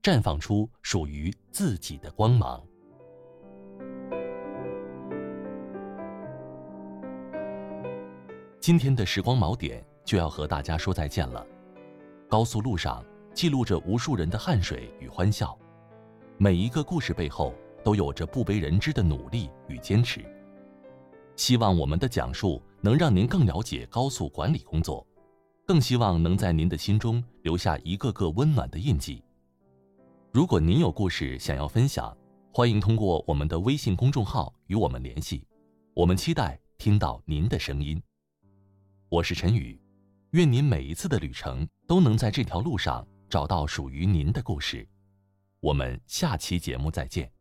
绽放出属于自己的光芒。今天的时光锚点就要和大家说再见了。高速路上记录着无数人的汗水与欢笑，每一个故事背后都有着不为人知的努力与坚持。希望我们的讲述能让您更了解高速管理工作，更希望能在您的心中留下一个个温暖的印记。如果您有故事想要分享，欢迎通过我们的微信公众号与我们联系，我们期待听到您的声音。我是陈宇，愿您每一次的旅程都能在这条路上找到属于您的故事。我们下期节目再见。